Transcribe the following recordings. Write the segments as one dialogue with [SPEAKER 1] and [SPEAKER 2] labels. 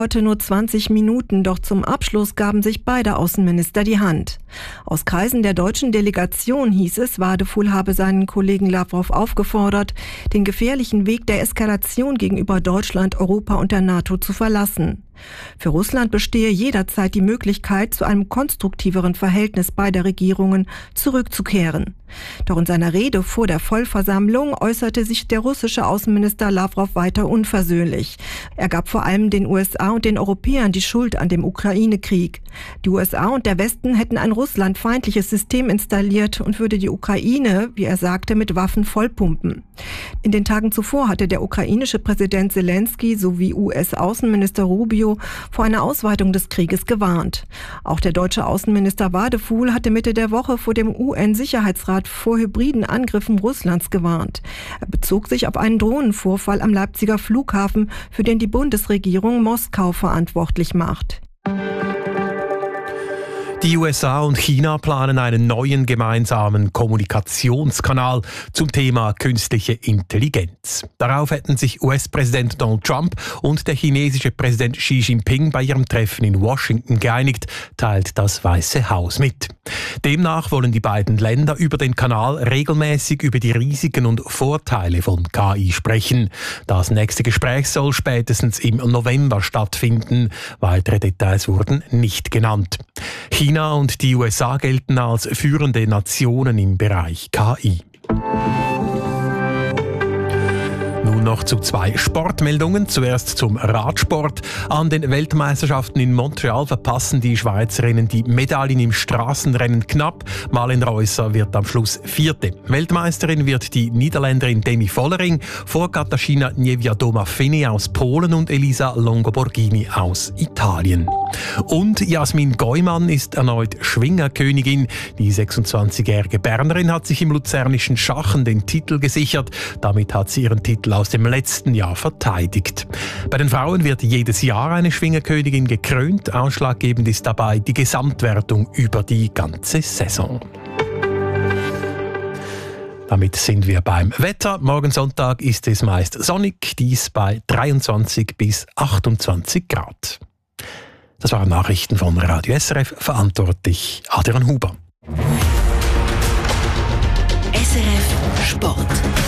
[SPEAKER 1] Heute nur 20 Minuten, doch zum Abschluss gaben sich beide Außenminister die Hand. Aus Kreisen der deutschen Delegation hieß es, Wadefuhl habe seinen Kollegen Lavrov aufgefordert, den gefährlichen Weg der Eskalation gegenüber Deutschland, Europa und der NATO zu verlassen. Für Russland bestehe jederzeit die Möglichkeit, zu einem konstruktiveren Verhältnis beider Regierungen zurückzukehren. Doch in seiner Rede vor der Vollversammlung äußerte sich der russische Außenminister Lavrov weiter unversöhnlich. Er gab vor allem den USA und den Europäern die Schuld an dem Ukraine-Krieg. Die USA und der Westen hätten ein russlandfeindliches System installiert und würde die Ukraine, wie er sagte, mit Waffen vollpumpen. In den Tagen zuvor hatte der ukrainische Präsident Zelensky sowie US-Außenminister Rubio vor einer Ausweitung des Krieges gewarnt. Auch der deutsche Außenminister Wadefuhl hatte Mitte der Woche vor dem UN-Sicherheitsrat vor hybriden Angriffen Russlands gewarnt. Er bezog sich auf einen Drohnenvorfall am Leipziger Flughafen, für den die Bundesregierung Moskau verantwortlich macht.
[SPEAKER 2] Die USA und China planen einen neuen gemeinsamen Kommunikationskanal zum Thema künstliche Intelligenz. Darauf hätten sich US-Präsident Donald Trump und der chinesische Präsident Xi Jinping bei ihrem Treffen in Washington geeinigt, teilt das Weiße Haus mit. Demnach wollen die beiden Länder über den Kanal regelmäßig über die Risiken und Vorteile von KI sprechen. Das nächste Gespräch soll spätestens im November stattfinden. Weitere Details wurden nicht genannt. China und die USA gelten als führende Nationen im Bereich KI. Nun noch zu zwei Sportmeldungen. Zuerst zum Radsport. An den Weltmeisterschaften in Montreal verpassen die Schweizerinnen die Medaillen im Straßenrennen knapp. Marlen Reusser wird am Schluss Vierte. Weltmeisterin wird die Niederländerin Demi Vollering vor Katarzyna Niewiadoma-Fini aus Polen und Elisa Longo-Borghini aus Italien. Und Jasmin Geumann ist erneut Schwingerkönigin. Die 26-jährige Bernerin hat sich im luzernischen Schachen den Titel gesichert. Damit hat sie ihren Titel aus dem letzten Jahr verteidigt. Bei den Frauen wird jedes Jahr eine Schwingerkönigin gekrönt. Ausschlaggebend ist dabei die Gesamtwertung über die ganze Saison. Damit sind wir beim Wetter. Morgen Sonntag ist es meist sonnig, dies bei 23 bis 28 Grad. Das waren Nachrichten von Radio SRF, verantwortlich Adrian Huber.
[SPEAKER 3] SRF Sport.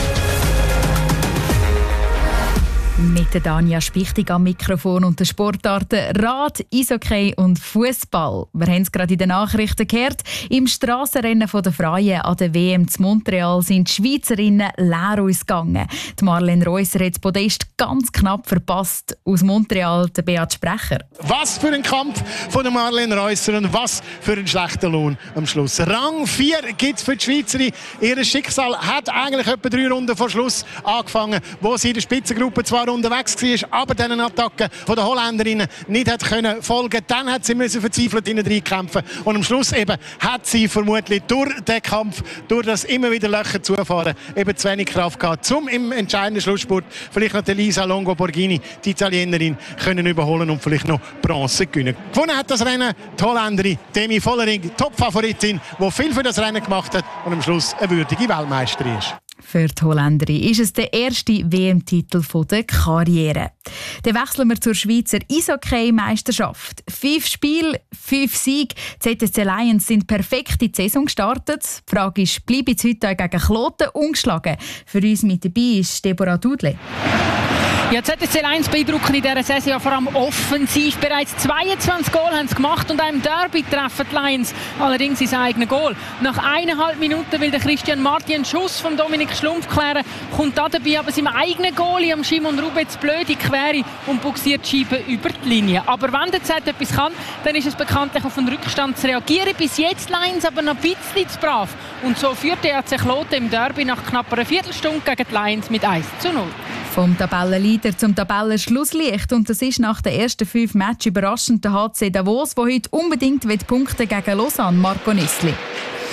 [SPEAKER 4] Mit der Danja Spichtig am Mikrofon und den Sportarten Rad, Eishockey und Fußball. Wir haben es gerade in den Nachrichten gehört. Im Strassenrennen der Freien an der WM zu Montreal sind die Schweizerinnen leer ausgegangen. Die Marlen Reusser hat das Podest ganz knapp verpasst. Aus Montreal der Beat Sprecher.
[SPEAKER 5] Was für ein Kampf von der Marlen Reusser und was für ein schlechter Lohn am Schluss. Rang 4 gibt es für die Schweizerin. Ihr Schicksal hat eigentlich etwa 3 Runden vor Schluss angefangen, wo sie in der Spitzengruppe zwar unterwegs war, aber diesen Attacken von der Holländerinnen nicht hat können folgen. Dann hat sie verzweifelt innen reinkämpfen und am Schluss eben hat sie vermutlich durch den Kampf, durch das immer wieder Löcher zufahren, eben zu wenig Kraft gehabt, um im entscheidenden Schlussspurt vielleicht noch Elisa Longo-Borghini, die Italienerin, können überholen und vielleicht noch Bronze gewinnen. Gewonnen hat das Rennen die Holländerin Demi Vollering, Top-Favoritin, die viel für das Rennen gemacht hat und am Schluss eine würdige Weltmeisterin ist.
[SPEAKER 4] Für die Holländerin ist es der erste WM-Titel der Karriere. Dann wechseln wir zur Schweizer Eishockey-Meisterschaft. 5 Spiele, 5 Siege. Die ZSC Lions sind perfekt in die Saison gestartet. Die Frage ist, bleiben sie heute gegen Kloten ungeschlagen? Für uns mit dabei ist Deborah Dudley.
[SPEAKER 6] Ja, die ZSC Lions beeindrucken in dieser Saison vor allem offensiv. Bereits 22 Goal haben sie gemacht und einem Derby treffen die Lions allerdings ins eigene Goal. Nach 1,5 Minuten will der Christian Marti einen Schuss von Dominik Schlumpf klären, kommt da dabei aber seinem eigenen Goalie, am Simon Rubetz, blöd in die Quere und buxiert die Scheibe über die Linie. Aber wenn der Z etwas kann, dann ist es bekanntlich auf den Rückstand zu reagieren. Bis jetzt Lions aber noch ein bisschen zu brav. Und so führt der HC Kloten im Derby nach knapp einer Viertelstunde gegen die Lions mit 1:0.
[SPEAKER 4] Vom Tabellenleader zum Tabellenschlusslicht. Und das ist nach den ersten 5 Matches überraschend der HC Davos, der heute unbedingt punkten gegen Lausanne. Marco Nissli.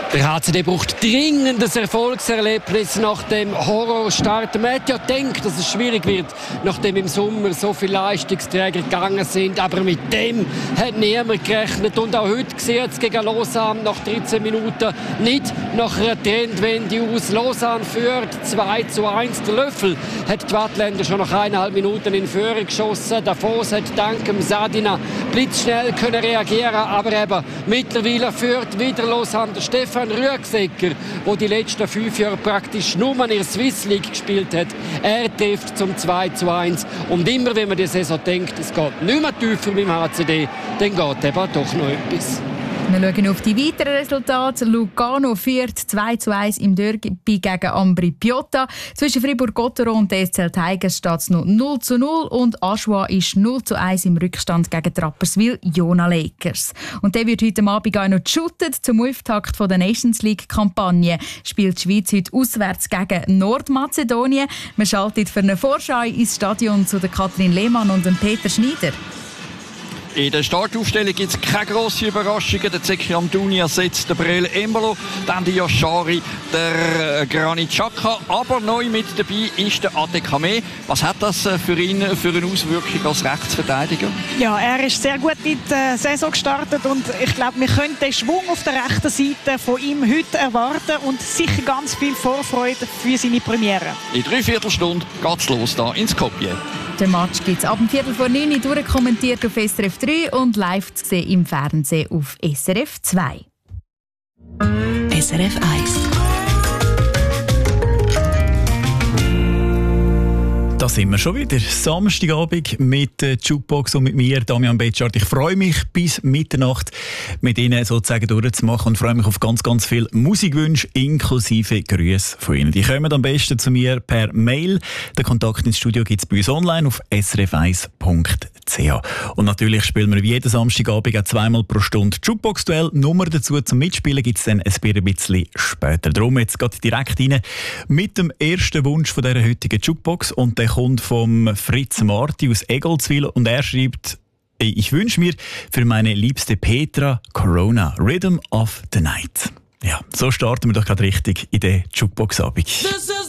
[SPEAKER 7] Der HCD braucht dringend ein Erfolgserlebnis nach dem Horrorstart. Man hat ja gedacht, dass es schwierig wird, nachdem im Sommer so viele Leistungsträger gegangen sind. Aber mit dem hat niemand gerechnet. Und auch heute sieht es gegen Lausanne nach 13 Minuten nicht nach einer Trendwende aus. Lausanne führt 2:1. Der Löffel hat die Wattländer schon nach 1,5 Minuten in Führung geschossen. Der Foss hat dank dem Sadina blitzschnell können reagieren. Aber eben mittlerweile führt wieder Lausanne. Der Stefan Rüegsecker, der die letzten 5 Jahre praktisch nur in der Swiss League gespielt hat, er trifft zum 2:1. Und immer, wenn man die Saison denkt, es geht nicht mehr tiefer mit dem HCD, dann geht eben doch noch etwas.
[SPEAKER 4] Wir schauen auf die weiteren Resultate. Lugano führt 2:1 im Derby gegen Ambri Piotta. Zwischen Fribourg-Gotteron und der SCL Tigers steht es noch 0:0 und Aschua ist 0:1 im Rückstand gegen Rapperswil-Jona Lakers. Und der wird heute Abend auch noch geshootet. Zum Auftakt der Nations League-Kampagne spielt die Schweiz heute auswärts gegen Nordmazedonien. Man schaltet für eine Vorschau ins Stadion zu der Kathrin Lehmann und dem Peter Schneider.
[SPEAKER 8] In der Startaufstellung gibt es keine grossen Überraschungen. Der Zeki Amdouni ersetzt den Brel Embolo, dann die Yashari, der Granit Xhaka. Aber neu mit dabei ist der Adekame. Was hat das für ihn für eine Auswirkung als Rechtsverteidiger?
[SPEAKER 9] Ja, er ist sehr gut in die Saison gestartet und ich glaube, wir können den Schwung auf der rechten Seite von ihm heute erwarten und sicher ganz viel Vorfreude für seine Premiere.
[SPEAKER 8] In 3/4 Stunde geht es los hier in Skopje.
[SPEAKER 4] Den Match gibt es ab 8:45 durchkommentiert auf SRF 3 und live zu sehen im Fernsehen auf SRF 2.
[SPEAKER 3] SRF 1.
[SPEAKER 10] Da sind wir schon wieder. Samstagabend mit der Jukebox und mit mir, Damian Betschart. Ich freue mich, bis Mitternacht mit Ihnen sozusagen durchzumachen und freue mich auf ganz, ganz viele Musikwünsche inklusive Grüße von Ihnen. Die kommen am besten zu mir per Mail. Den Kontakt ins Studio gibt es bei uns online auf srf1.ch. Und natürlich spielen wir wie jeden Samstagabend auch 2-mal pro Stunde Jukebox-Duell. Nummer dazu zum Mitspielen gibt es dann ein bisschen später. Darum jetzt geht direkt rein mit dem ersten Wunsch von dieser heutigen Jukebox. Und der kommt vom Fritz Marti aus Egolzwil und er schreibt: Ich wünsche mir für meine liebste Petra Corona, Rhythm of the Night. Ja, so starten wir doch gerade richtig in den Jukebox-Abend.